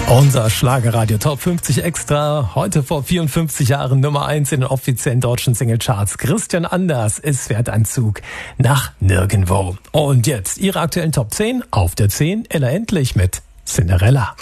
Unser Schlagerradio Top 50 Extra. Heute vor 54 Jahren Nummer 1 in den offiziellen deutschen Singlecharts. Christian Anders, es fährt ein Zug nach nirgendwo. Und jetzt Ihre aktuellen Top 10. Auf der 10 Ella Endlich mit Cinderella.